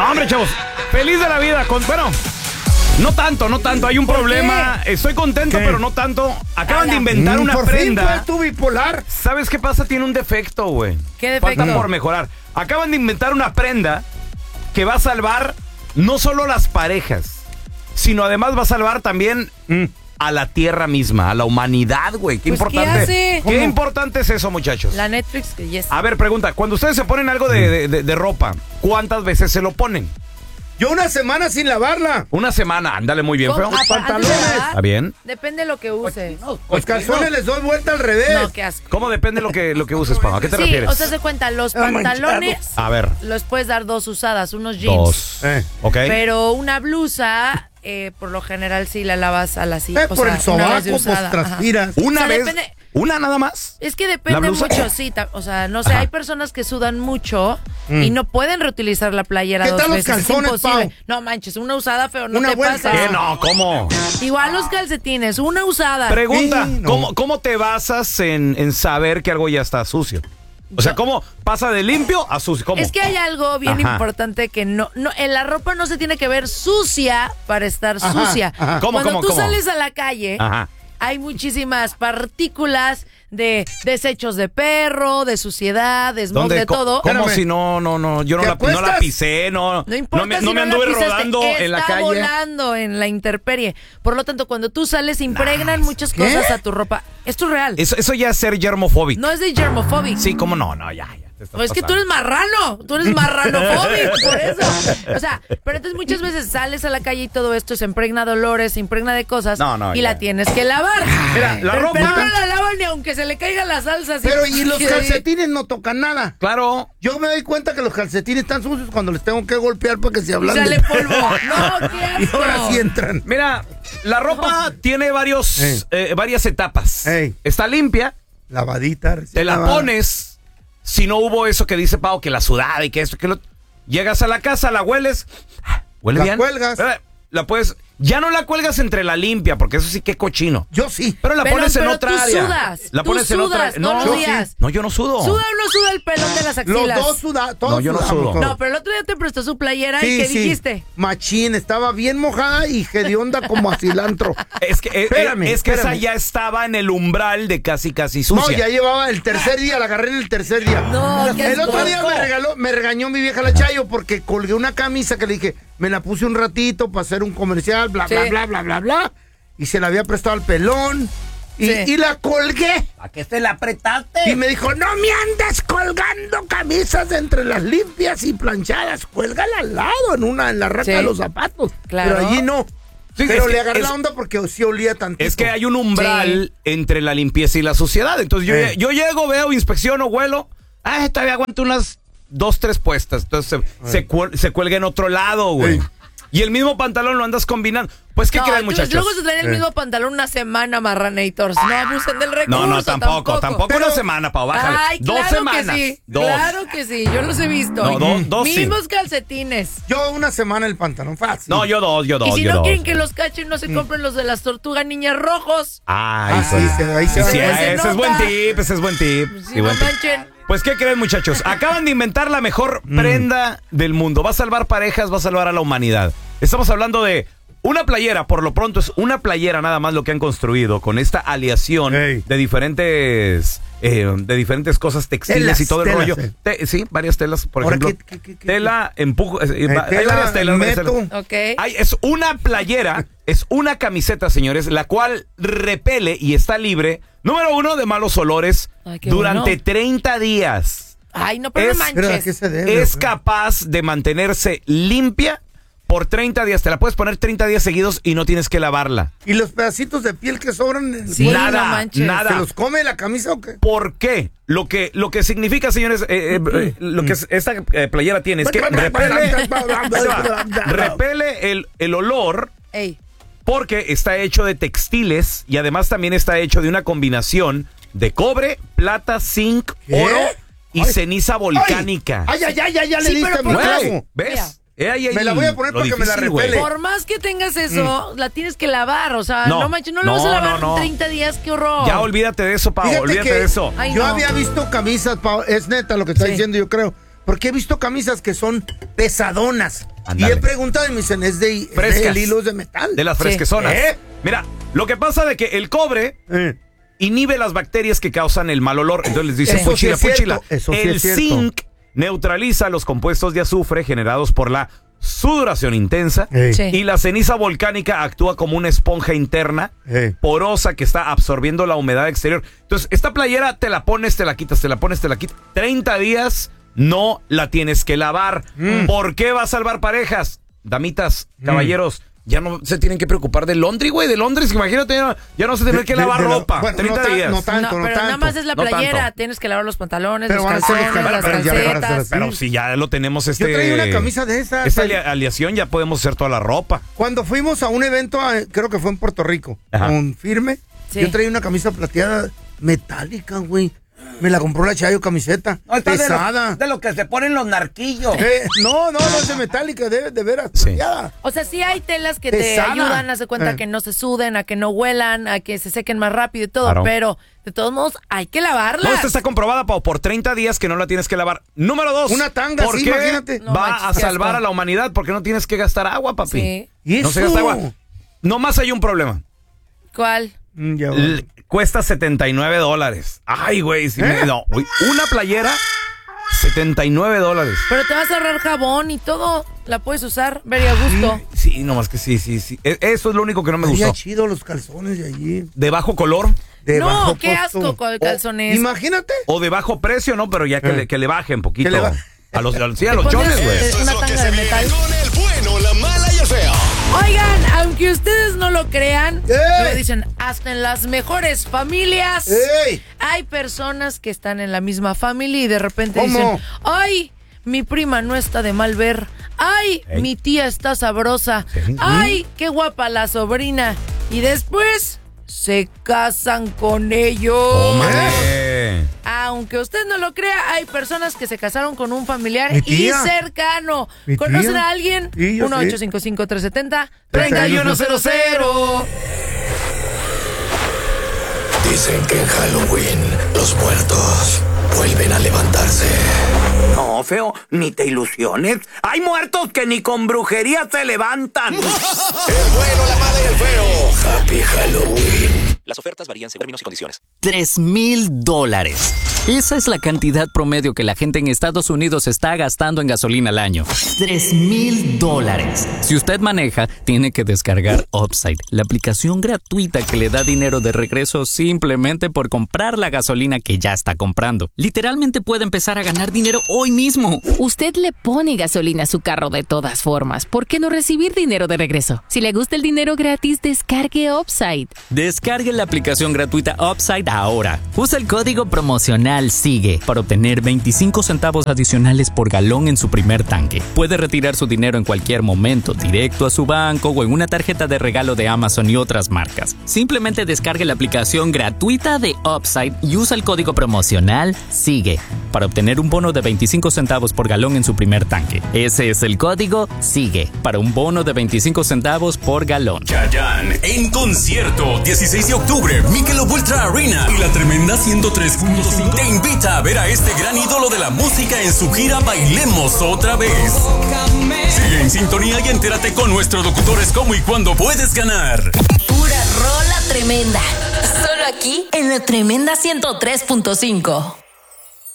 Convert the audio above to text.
No, hombre, chavos, feliz de la vida. Bueno, no tanto. Hay un problema. Estoy contento, pero no tanto. Acaban de inventar una prenda. ¿Por fin fue tu bipolar? ¿Sabes qué pasa? Tiene un defecto, güey. ¿Qué defecto? Falta por mejorar. Acaban de inventar una prenda que va a salvar no solo las parejas, sino además va a salvar también a la tierra misma, a la humanidad, güey. Qué Pues, importante. ¿qué hace? Qué importante es eso, muchachos. La Netflix, yes. A ver, pregunta, cuando ustedes se ponen algo de ropa, ¿cuántas veces se lo ponen? Yo una semana sin lavarla. Una semana, ándale muy bien, feo. pantalones. ¿Está bien? Depende de lo que uses. Los calzones les doy vuelta al revés. No, qué asco. ¿Cómo depende lo que uses, Pau? ¿A qué te Sí, refieres? o sea, se cuenta, los pantalones A ver. los puedes dar 2 usadas, unos jeans. 2. ¿Ok? Pero una blusa, por lo general sí la lavas a la silla. por el sobaco, pues transpiras. ¿Una O sea, vez? depende- ¿Una nada más? Es que ¿La depende blusa? mucho, sí. O sea, no sé, hay personas que sudan mucho y no pueden reutilizar la playera ¿Qué 2 tal los veces. Es calzones, imposible. Pau? No manches, una usada, feo, no Una te vuelta. pasa. ¿Qué no? ¿Cómo? Igual los calcetines, una usada. Pregunta, Sí, no. ¿cómo te basas en saber que algo ya está sucio? O sea, ¿cómo pasa de limpio a sucio? ¿Cómo? Es que hay algo bien Ajá. importante que no, en la ropa no se tiene que ver sucia para estar sucia. ajá. ¿Cómo, Cuando tú cómo? sales a la calle, Ajá. hay muchísimas partículas de desechos de perro, de suciedad, de smog, de todo. ¿Cómo Espérame. si no, yo no ¿Te la apuestas? pisé, no importa me, si no me anduve la pisaste, rodando en la está calle? volando en la intemperie. Por lo tanto, cuando tú sales, impregnan muchas ¿qué? cosas a tu ropa. Esto es real. Eso ya es ser germofóbico. No es de germophobic. Sí, ¿cómo no? No, ya. Te estás Pues es que tú pasando. eres marrano, tú eres marranofóbico, por eso. O sea, pero entonces muchas veces sales a la calle y todo esto se impregna de olores, se impregna de cosas No, y ya. la tienes que lavar. Mira, la ropa- Pero no la lavan ni aunque se le caiga la salsa. así. Pero y los Sí. calcetines no tocan nada. Claro. Yo me doy cuenta que los calcetines están sucios cuando les tengo que golpear para que se Y ablanden. sale polvo. No, qué Y asco. ahora sí entran. Mira, la ropa tiene varias etapas. Ey. Está limpia, Lavadita. te la pones. Si no hubo eso que dice Pau, que la sudada y que esto, que lo... Llegas a la casa, la hueles. ¿Huele La bien? cuelgas. La puedes... Ya no la cuelgas entre la limpia, porque eso sí que cochino. Yo sí. Pero la pones en otra tú área. sudas. La Tú pones en otra. sudas todos los días. No, yo no sudo. ¿Suda o no suda el pelón de las Los axilas? dos sudados. Todos No, yo no sudamos sudo. todos. No, pero el otro día te prestó su playera Sí, y ¿qué sí. dijiste? Machín, estaba bien mojada y hedionda como a cilantro. Es que, Espérame, es que esa espérame. ya estaba en el umbral de casi No, sucia. ya llevaba el tercer día, la agarré en el tercer día. No, qué el otro día asco. me regañó mi vieja la Chayo porque colgué una camisa que le dije, me la puse un ratito para hacer un comercial, bla, Sí. bla. Y se la había prestado al pelón. Y, Sí. y la colgué. ¿A qué se la apretaste? Y me dijo, no me andes colgando camisas entre las limpias y planchadas. Cuélgala al lado, en la raca Sí. de los zapatos. Claro. Pero allí no. Sí, Pero es le que agarré la es- onda porque sí olía tantito. Es que hay un umbral entre la limpieza y la suciedad. Entonces yo llego, veo, inspecciono, huelo. Todavía aguanto unas 2, 3 puestas. Entonces se cuelga en otro lado, güey. Sí. Y el mismo pantalón lo andas combinando. Pues, ¿qué creen, entonces, muchachos? luego se traen el mismo pantalón una semana, marranators. No abusen del recurso. No, tampoco Pero- una semana, Pau, bájale. Ay, 2 claro semanas. que sí. 2. Claro que sí, yo los he visto. No, dos sí. Mismos calcetines. Yo una semana el pantalón fácil. No, yo 2. Y si no quieren que los cachen, no se compren los de las tortugas niñas rojos. Ay, sí, ahí se va. sí, Se ese es buen nota. tip, ese es buen tip. Si Sí, no buen tip. manchen. Pues, ¿qué creen, muchachos? Acaban de inventar la mejor prenda del mundo. Va a salvar parejas, va a salvar a la humanidad. Estamos hablando de una playera, por lo pronto es una playera nada más lo que han construido con esta aleación Ey. de diferentes cosas textiles Telas, y todo el telas, rollo. Sí, varias telas, por Ahora, ejemplo. ¿qué? Tela, empujo. Hay tela, varias telas. varias meto. telas. Ok. Es una playera, es una camiseta, señores, la cual repele y está libre, número 1, de malos olores Ay, qué durante bueno. 30 días. Ay, no, pero Es- no Pero ¿a manches. qué se debe? Es capaz de mantenerse limpia por 30 días. Te la puedes poner 30 días seguidos y no tienes que lavarla. ¿Y los pedacitos de piel que sobran? en el Sí, cuerpo? nada, no manches. nada. ¿Se los come la camisa o qué? ¿Por qué? Lo que significa, señores, lo que esta playera tiene es que repele el olor Ey. porque está hecho de textiles y además también está hecho de una combinación de cobre, plata, zinc, ¿Qué? oro y Ay. ceniza volcánica. Ay, ya le Sí, diste pero mi ¿por qué? clavo. Güey, ¿ves? Me la voy a poner lo para que me la difícil, güey. repele. Por más que tengas eso, la tienes que lavar. O sea, No. no manches, no lo vas a lavar No. en 30 días, qué horror. Ya olvídate de eso, Pau, Fíjate olvídate que de eso. Ay, yo no. había visto camisas, es neta lo que está Sí. diciendo, yo creo. Porque he visto camisas que son pesadonas. Ándale. Y he preguntado y me dicen, es de hilos de metal. De las fresquezonas. ¿Eh? Mira, lo que pasa de que el cobre inhibe las bacterias que causan el mal olor. Entonces les dicen, Eso sí es fúchila. cierto, eso sí El es cierto. zinc neutraliza los compuestos de azufre generados por la sudoración intensa. Sí. Y la ceniza volcánica actúa como una esponja interna porosa que está absorbiendo la humedad exterior. Entonces, esta playera te la pones, te la quitas, te la pones, te la quitas. 30 días no la tienes que lavar. ¿Por qué va a salvar parejas? Damitas, caballeros, ya no se tienen que preocupar del laundry, güey. De Londres, imagínate, ya no se tiene que lavar ropa. Bueno, 30 días. No tanto, no, pero nada más es la No playera. tanto. Tienes que lavar los pantalones, Pero los van a ser los calzones, las calzones, ya van a ser calcetas. así. Pero si ya lo tenemos Yo traía una camisa de esas. Esta aleación ya podemos hacer toda la ropa. Cuando fuimos a un evento, creo que fue en Puerto Rico, Ajá. con Firme, Sí. yo traía una camisa plateada metálica, güey. Me la compró la Chayo camiseta. Pesada. De lo que se ponen los narquillos. No es de metálica, de veras, Sí. plateada. O sea, sí hay telas que Pesada. te ayudan a hacer cuenta Eh. que no se suden, a que no huelan, a que se sequen más rápido y todo, Claro. pero de todos modos hay que lavarlas. No, esta está comprobada, Pau, por 30 días que no la tienes que lavar. Número 2. Una tanga, ¿por sí, qué imagínate. No va manches, a qué salvar asco. a la humanidad? Porque no tienes que gastar agua, papi. Sí. ¿Y No se eso? gasta agua. Nomás hay un problema. ¿Cuál? Ya va. Cuesta $79. Ay, güey, no. Uy, una playera, $79. Pero te vas a ahorrar jabón y todo. La puedes usar, ver a gusto. Sí, nomás que sí. Eso es lo único que no me Estaría gustó. chido los calzones de allí. De bajo color De No, bajo qué costo. asco con calzones. Imagínate. o de bajo precio, ¿no? Pero ya que le bajen poquito. Que le A los Te chones, pones, güey. Eso es una lo que tanga se de viene metal. con el bueno, la mala y el feo. Oigan, aunque ustedes no lo crean, ¡Ey! lo dicen, hasta en las mejores familias ¡Ey! hay personas que están en la misma familia y de repente ¿Cómo? dicen, ay, mi prima no está de mal ver, ay, Ey. mi tía está sabrosa, ay, qué guapa la sobrina. Y después se casan con ellos. Tómale. Aunque usted no lo crea, hay personas que se casaron con un familiar Mi y tía. cercano. Mi ¿Conocen tía. a alguien? Sí, yo sé. 1-855-370-3100. Dicen que en Halloween los muertos vuelven a levantarse. No, feo, ni te ilusiones. Hay muertos que ni con brujería se levantan. El bueno, la mala y el feo. Happy Halloween. Las ofertas varían según términos y condiciones. $3,000. Esa es la cantidad promedio que la gente en Estados Unidos está gastando en gasolina al año. $3,000. Si usted maneja, tiene que descargar Upside, la aplicación gratuita que le da dinero de regreso simplemente por comprar la gasolina que ya está comprando. Literalmente puede empezar a ganar dinero hoy mismo. Usted le pone gasolina a su carro de todas formas. ¿Por qué no recibir dinero de regreso? Si le gusta el dinero gratis, descargue Upside. Descargue la aplicación gratuita Upside ahora. Usa el código promocional SIGUE para obtener 25 centavos adicionales por galón en su primer tanque. Puede retirar su dinero en cualquier momento, directo a su banco o en una tarjeta de regalo de Amazon y otras marcas. Simplemente descargue la aplicación gratuita de Upside y usa el código promocional SIGUE para obtener un bono de 25 centavos por galón en su primer tanque. Ese es el código SIGUE para un bono de 25 centavos por galón. Chayanne en concierto, 16 de octubre, Michelob Ultra Arena y la tremenda 103.5 te invita a ver a este gran ídolo de la música en su gira Bailemos Otra Vez. Sigue en sintonía y entérate con nuestros locutores cómo y cuándo puedes ganar. Pura rola tremenda. Solo aquí en la tremenda 103.5.